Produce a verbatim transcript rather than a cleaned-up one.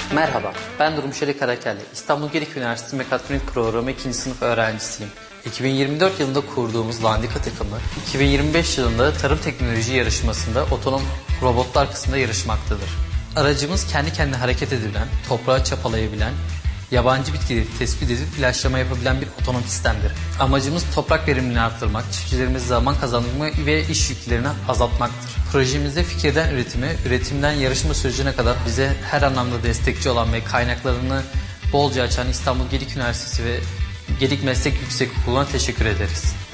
Merhaba, ben Durmuşeli Karakelli. İstanbul Gedik Üniversitesi Mekatronik Programı ikinci sınıf öğrencisiyim. iki bin yirmi dört yılında kurduğumuz Landika takımı, iki bin yirmi beş yılında tarım teknoloji yarışmasında otonom robotlar kısmında yarışmaktadır. Aracımız kendi kendine hareket edebilen, toprağı çapalayabilen, yabancı bitkileri tespit edip ilaçlama yapabilen bir otonom sistemdir. Amacımız toprak verimliliğini arttırmak, çiftçilerimize zaman kazandırmak ve iş yüklerini azaltmaktır. Projemizde fikirden üretime, üretimden yarışma sürecine kadar bize her anlamda destekçi olan ve kaynaklarını bolca açan İstanbul Gedik Üniversitesi ve Gedik Meslek Yüksekokulu'na teşekkür ederiz.